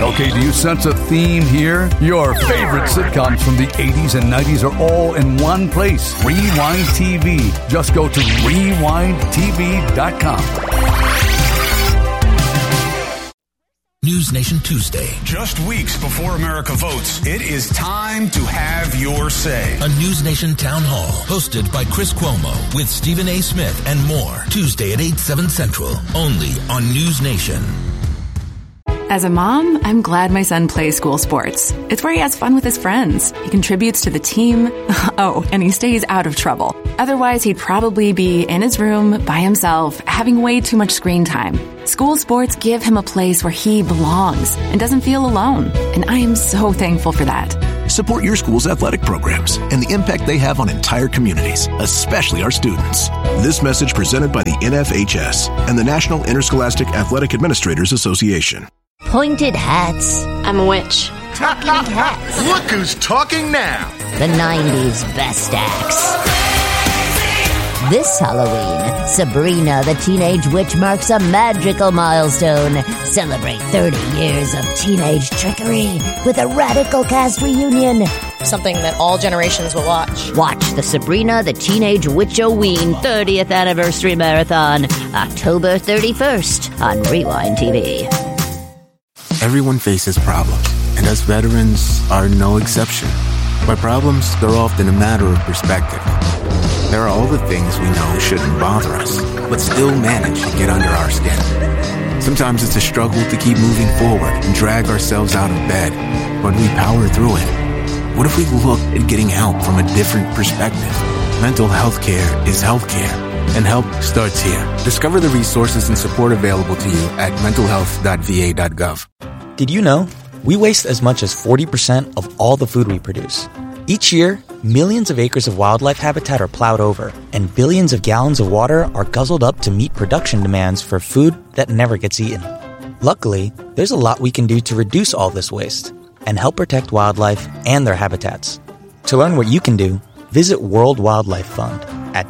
Okay, do you sense a theme here? Your favorite sitcoms from the 80s and 90s are all in one place. Rewind TV. Just go to rewindtv.com. News Nation Tuesday. Just weeks before America votes, it is time to have your say. A News Nation town hall hosted by Chris Cuomo with Stephen A. Smith and more. Tuesday at 8, 7 Central. Only on News Nation. As a mom, I'm glad my son plays school sports. It's where he has fun with his friends. He contributes to the team. Oh, and he stays out of trouble. Otherwise, he'd probably be in his room by himself, having way too much screen time. School sports give him a place where he belongs and doesn't feel alone. And I am so thankful for that. Support your school's athletic programs and the impact they have on entire communities, especially our students. This message presented by the NFHS and the National Interscholastic Athletic Administrators Association. Pointed hats. I'm a witch. Talking hats. Look who's talking now. The 90s best acts. This Halloween, Sabrina the Teenage Witch marks a magical milestone. Celebrate 30 years of teenage trickery with a radical cast reunion. Something that all generations will watch. Watch the Sabrina the Teenage Witch-O-Ween 30th Anniversary Marathon, October 31st on Rewind TV. Everyone faces problems, and us veterans are no exception. By problems, they're often a matter of perspective. There are all the things we know shouldn't bother us, but still manage to get under our skin. Sometimes it's a struggle to keep moving forward and drag ourselves out of bed, but we power through it. What if we looked at getting help from a different perspective? Mental health care is health care, and help starts here. Discover the resources and support available to you at mentalhealth.va.gov. Did you know we waste as much as 40% of all the food we produce? Each year, millions of acres of wildlife habitat are plowed over, and billions of gallons of water are guzzled up to meet production demands for food that never gets eaten. Luckily, there's a lot we can do to reduce all this waste and help protect wildlife and their habitats. To learn what you can do, visit World Wildlife Fund at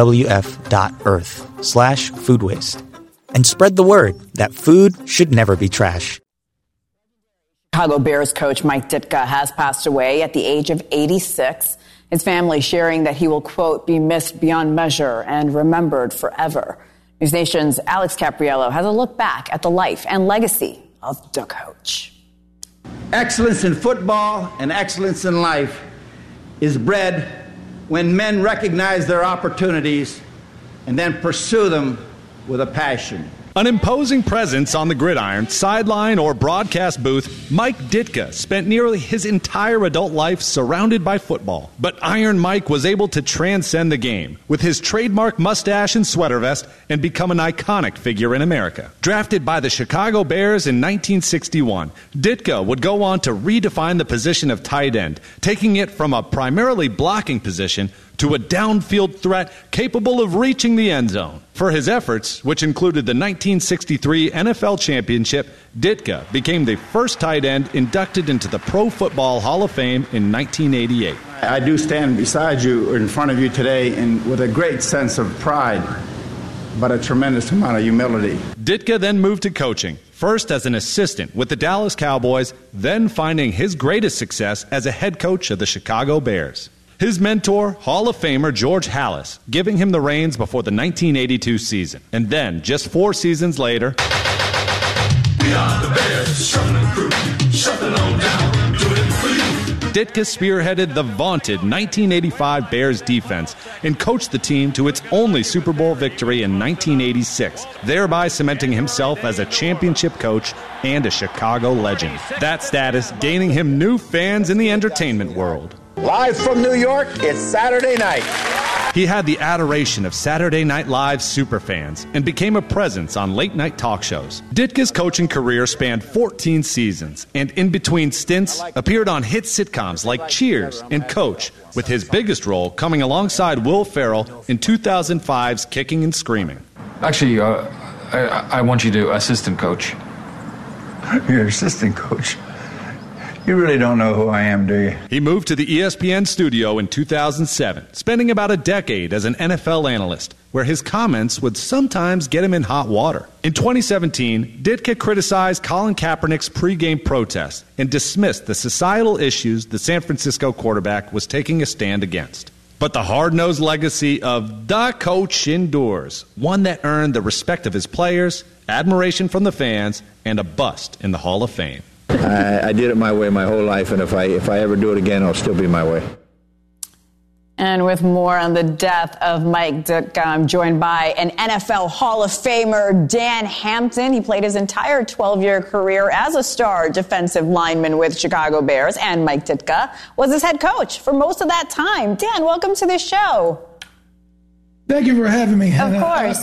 wwf.earth/food waste. And spread the word that food should never be trash. Chicago Bears coach Mike Ditka has passed away at the age of 86. His family sharing that he will, quote, be missed beyond measure and remembered forever. News Nation's Alex Capriello has a look back at the life and legacy of the coach. Excellence in football and excellence in life is bred when men recognize their opportunities and then pursue them with a passion. An imposing presence on the gridiron, sideline, or broadcast booth, Mike Ditka spent nearly his entire adult life surrounded by football. But Iron Mike was able to transcend the game with his trademark mustache and sweater vest and become an iconic figure in America. Drafted by the Chicago Bears in 1961, Ditka would go on to redefine the position of tight end, taking it from a primarily blocking position to a downfield threat capable of reaching the end zone. For his efforts, which included the 1963 NFL Championship, Ditka became the first tight end inducted into the Pro Football Hall of Fame in 1988. I do stand beside you, or in front of you today, and with a great sense of pride, but a tremendous amount of humility. Ditka then moved to coaching, first as an assistant with the Dallas Cowboys, then finding his greatest success as a head coach of the Chicago Bears. His mentor, Hall of Famer George Halas, giving him the reins before the 1982 season. And then, just 4 seasons later, we are the Bears, shuffling crew, shuffling on down, do it for you. Ditka spearheaded the vaunted 1985 Bears defense and coached the team to its only Super Bowl victory in 1986, thereby cementing himself as a championship coach and a Chicago legend. That status gaining him new fans in the entertainment world. Live from New York, it's Saturday night. He had the adoration of Saturday Night Live's superfans and became a presence on late-night talk shows. Ditka's coaching career spanned 14 seasons, and in between stints, appeared on hit sitcoms like Cheers and Coach, with his biggest role coming alongside Will Ferrell in 2005's Kicking and Screaming. Actually, I want you to assistant coach. You're assistant coach? You really don't know who I am, do you? He moved to the ESPN studio in 2007, spending about a decade as an NFL analyst, where his comments would sometimes get him in hot water. In 2017, Ditka criticized Colin Kaepernick's pregame protest and dismissed the societal issues the San Francisco quarterback was taking a stand against. But the hard-nosed legacy of the coach endures, one that earned the respect of his players, admiration from the fans, and a bust in the Hall of Fame. I did it my way my whole life, and if I ever do it again, it'll still be my way. And with more on the death of Mike Ditka, I'm joined by an NFL Hall of Famer, Dan Hampton. He played his entire 12-year career as a star defensive lineman with Chicago Bears, and Mike Ditka was his head coach for most of that time. Dan, welcome to the show. Thank you for having me. Of course.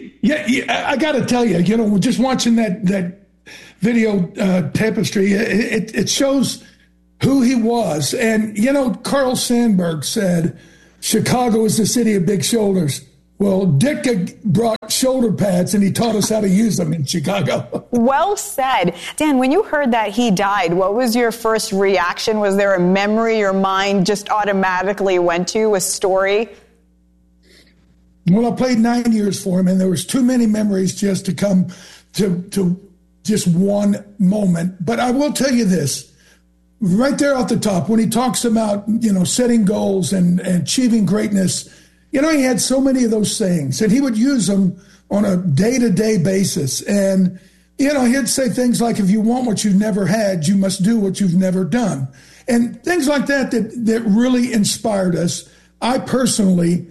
I got to tell you, just watching that video tapestry, it shows who he was. And, Carl Sandburg said, Chicago is the city of big shoulders. Well, Ditka brought shoulder pads, and he taught us how to use them in Chicago. Well said. Dan, when you heard that he died, what was your first reaction? Was there a memory your mind just automatically went to, a story? Well, I played 9 years for him, and there was too many memories just to come to just one moment. But I will tell you this. Right there at the top, when he talks about, setting goals and achieving greatness, he had so many of those sayings, and he would use them on a day-to-day basis. And, he'd say things like, if you want what you've never had, you must do what you've never done. And things like that really inspired us. I personally,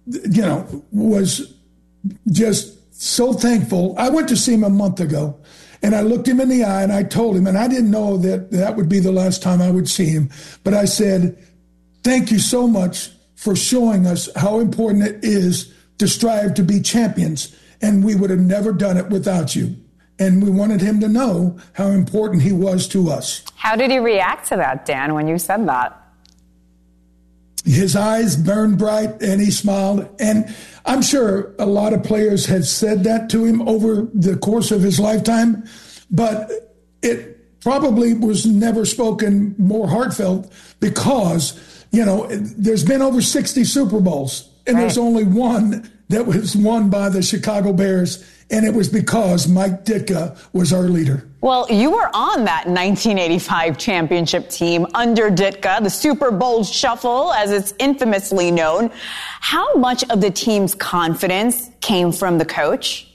was just so thankful. I went to see him a month ago. And I looked him in the eye and I told him, and I didn't know that would be the last time I would see him, but I said, thank you so much for showing us how important it is to strive to be champions. And we would have never done it without you. And we wanted him to know how important he was to us. How did he react to that, Dan, when you said that? His eyes burned bright and he smiled. And I'm sure a lot of players had said that to him over the course of his lifetime, but it probably was never spoken more heartfelt because, there's been over 60 Super Bowls and There's only one that was won by the Chicago Bears. And it was because Mike Ditka was our leader. Well, you were on that 1985 championship team under Ditka, the Super Bowl Shuffle, as it's infamously known. How much of the team's confidence came from the coach?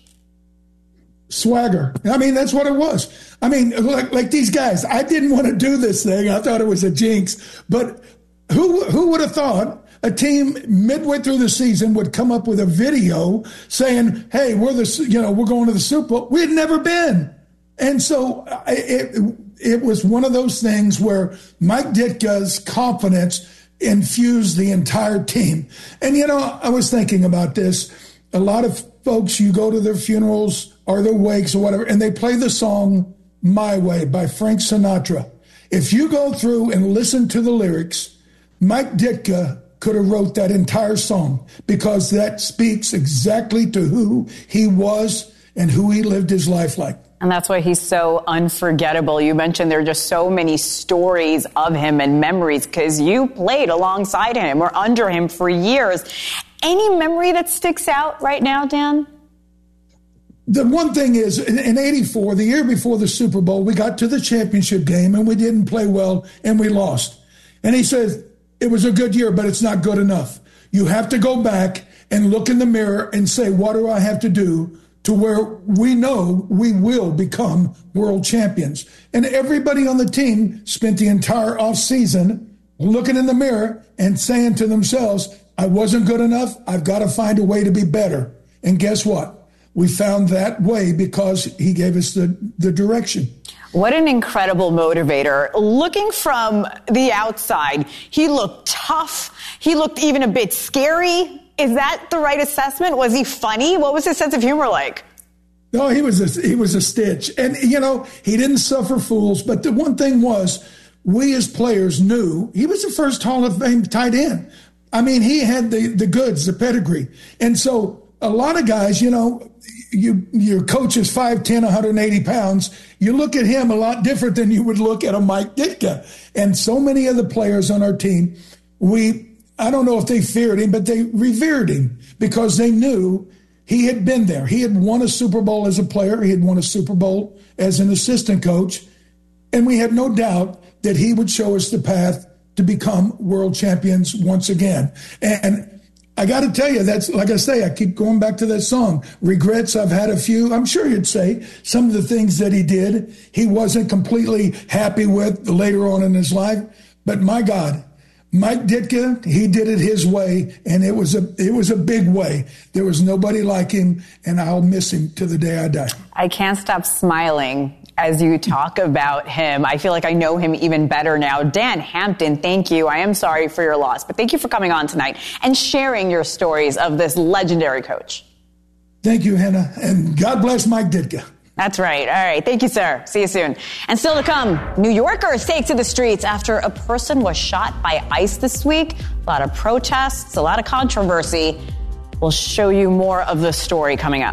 Swagger. That's what it was. Like these guys, I didn't want to do this thing. I thought it was a jinx. But who would have thought a team midway through the season would come up with a video saying, hey, we're going to the Super Bowl. We had never been. And so it was one of those things where Mike Ditka's confidence infused the entire team. And, I was thinking about this. A lot of folks, you go to their funerals or their wakes or whatever, and they play the song My Way by Frank Sinatra. If you go through and listen to the lyrics, Mike Ditka could have wrote that entire song because that speaks exactly to who he was and who he lived his life like. And that's why he's so unforgettable. You mentioned there are just so many stories of him and memories because you played alongside him or under him for years. Any memory that sticks out right now, Dan? The one thing is, in 84, the year before the Super Bowl, we got to the championship game and we didn't play well and we lost. And he says, it was a good year, but it's not good enough. You have to go back and look in the mirror and say, what do I have to do to where we know we will become world champions? And everybody on the team spent the entire offseason looking in the mirror and saying to themselves, I wasn't good enough. I've got to find a way to be better. And guess what? We found that way because he gave us the direction. What an incredible motivator. Looking from the outside, he looked tough. He looked even a bit scary. Is that the right assessment? Was he funny? What was his sense of humor like? No, he was a stitch. And, he didn't suffer fools. But the one thing was, we as players knew he was the first Hall of Fame tight end. He had the goods, the pedigree. And so a lot of guys, your coach is 5'10", 180 pounds. You look at him a lot different than you would look at a Mike Ditka. And so many of the players on our team, I don't know if they feared him, but they revered him because they knew he had been there. He had won a Super Bowl as a player. He had won a Super Bowl as an assistant coach. And we had no doubt that he would show us the path to become world champions once again. And I got to tell you, that's, like I say, I keep going back to that song. Regrets, I've had a few. I'm sure you'd say some of the things that he did, he wasn't completely happy with later on in his life. But my God, Mike Ditka, he did it his way, and it was a big way. There was nobody like him, and I'll miss him to the day I die. I can't stop smiling as you talk about him. I feel like I know him even better now. Dan Hampton, thank you. I am sorry for your loss, but thank you for coming on tonight and sharing your stories of this legendary coach. Thank you, Hannah, and God bless Mike Ditka. That's right. All right. Thank you, sir. See you soon. And still to come, New Yorkers take to the streets after a person was shot by ICE this week. A lot of protests, a lot of controversy. We'll show you more of the story coming up.